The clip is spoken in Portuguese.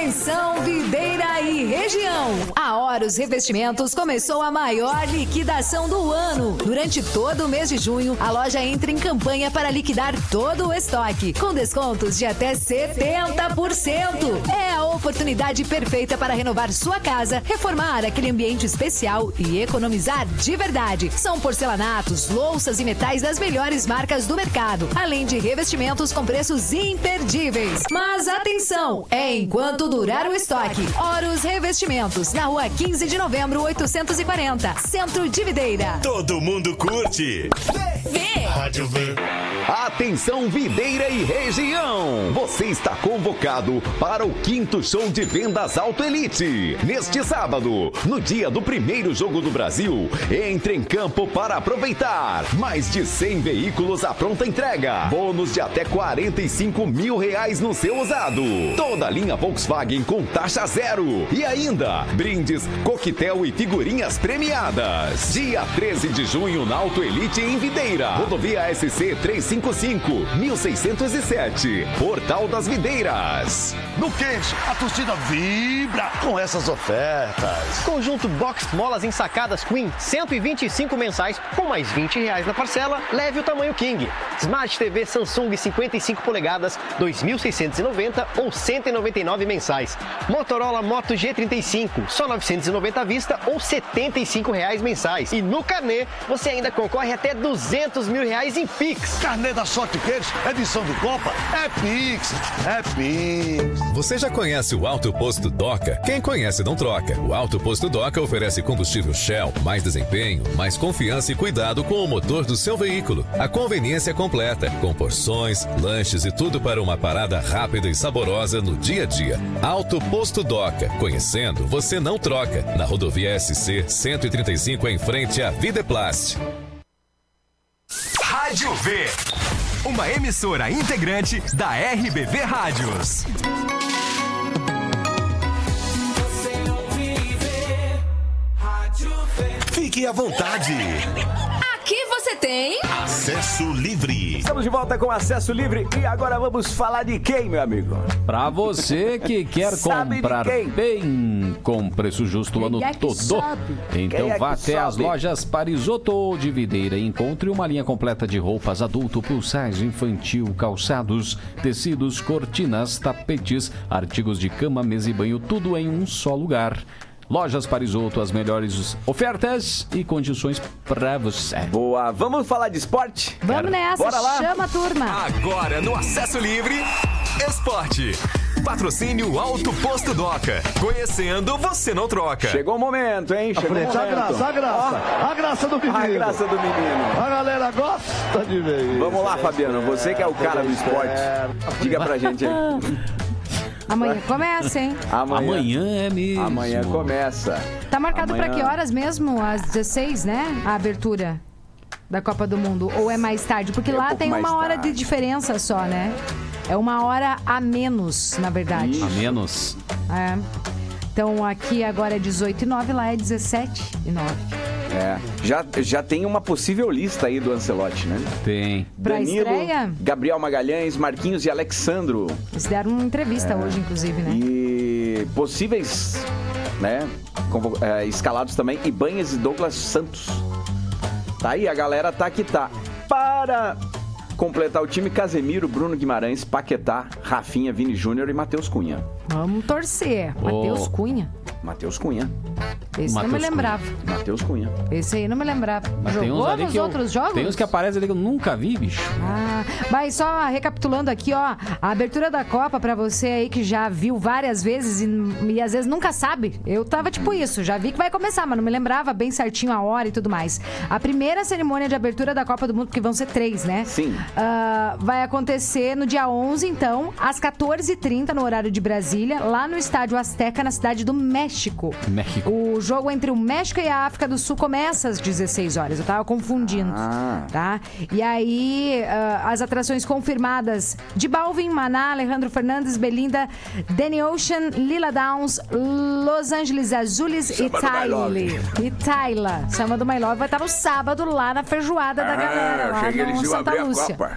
Atenção, Videira e região. A Horus Revestimentos começou a maior liquidação do ano. Durante todo o mês de junho, a loja entra em campanha para liquidar todo o estoque, com descontos de até 70%. É a oportunidade perfeita para renovar sua casa, reformar aquele ambiente especial e economizar de verdade. São porcelanatos, louças e metais das melhores marcas do mercado, além de revestimentos com preços imperdíveis. Mas atenção, é enquanto durar o estoque. Horus Revestimentos, na rua 15 de novembro, 840, Centro de Videira. Todo mundo curte. Vê! Rádio Vê. Atenção, Videira e região! Você está convocado para o 5º show de vendas Auto Elite. Neste sábado, no dia do primeiro jogo do Brasil, entre em campo para aproveitar. Mais de 100 veículos à pronta entrega. Bônus de até R$45 mil no seu usado. Toda a linha Volkswagen com taxa zero. E ainda, brindes, coquetel e figurinhas premiadas. Dia 13 de junho na Auto Elite em Videira. Rodovia SC 355, 1607. Portal das Videiras. No quente, a torcida vibra com essas ofertas. Conjunto Box Molas ensacadas Queen, 125 mensais, com mais R$20 na parcela, leve o tamanho King. Smart TV Samsung 55 polegadas, 2.690 ou 199 mensais. Motorola Moto G35, só 990 à vista ou R$75 mensais. E no carnê, você ainda concorre até R$200 mil em Pix. Carnê da Sorte Quentes, edição do Copa, é Pix, é Pix. Você já conhece o Alto Posto Doca? Quem conhece não troca. O Alto Posto Doca oferece combustível Shell, mais desempenho, mais confiança e cuidado com o motor do seu veículo. A conveniência completa, com porções, lanches e tudo para uma parada rápida e saborosa no dia a dia. Alto Posto Doca. Conhecendo, você não troca. Na rodovia SC 135 em frente à Videplast. Rádio V. Uma emissora integrante da RBV Rádios. Fique à vontade. Aqui você tem Acesso livre. Estamos de volta com Acesso Livre e agora vamos falar de quem, meu amigo? Pra você que quer Sabe de comprar quem? bem, com preço justo o ano todo. Então Quem é vá que até as sabe? lojas Parisotto de Videira e encontre uma linha completa de roupas adulto, plus size, infantil, calçados, tecidos, cortinas, tapetes, artigos de cama, mesa e banho, tudo em um só lugar. Lojas Parisotto, as melhores ofertas e condições pra você. Boa, vamos falar de esporte? Vamos nessa, Bora lá. chama a turma. Agora no Acesso Livre, Esporte. Patrocínio Alto Posto Doca. Conhecendo, você não troca. Chegou o momento, hein? Chegou o momento. A graça do menino. A graça do menino. A galera gosta de ver isso. Vamos lá, Fabiano, você que é o cara do esporte. Diga pra gente aí. Amanhã começa, hein? Amanhã é mesmo. Amanhã começa. Tá marcado pra que horas mesmo? Às 16, né? A abertura da Copa do Mundo. Ou é mais tarde? Porque É um lá pouco tem mais uma hora tarde. de diferença só, né? É uma hora a menos, na verdade. A menos. É. Então aqui agora é 18h09, lá é 17h09. É, já tem uma possível lista aí do Ancelotti, né? Tem. Pra Danilo, estreia, Gabriel Magalhães, Marquinhos e Alexandro. eles deram uma entrevista hoje, inclusive, né? E possíveis, né, escalados também, Ibanez e Douglas Santos. Tá aí, a galera tá que tá. Para completar o time, Casemiro, Bruno Guimarães, Paquetá, Rafinha, Vini Júnior e Matheus Cunha. Vamos torcer. Matheus Cunha. Matheus Cunha. Esse não me Matheus lembrava. Matheus Cunha. Esse aí não me lembrava. Mas tem uns Jogou ali nos que outros jogos? Tem uns que aparecem ali que eu nunca vi, bicho. Ah, mas só recapitulando aqui, ó, a abertura da Copa pra você aí que já viu várias vezes e às vezes nunca sabe. Eu tava tipo isso, já vi que vai começar, mas não me lembrava bem certinho a hora e tudo mais. A primeira cerimônia de abertura da Copa do Mundo, porque vão ser 3, né? Sim. Vai acontecer no dia 11, então, às 14h30 no horário de Brasília, lá no Estádio Azteca, na cidade do México. México. O jogo entre o México e a África do Sul começa às 16 horas. Eu tava confundindo, tá? E aí, as atrações confirmadas de Balvin, Maná, Alejandro Fernandes, Belinda, Danny Ocean, Lila Downs, Los Angeles Azules e Tyla. Samba do My Love vai estar no sábado lá na feijoada da galera, lá no Santa Lúcia.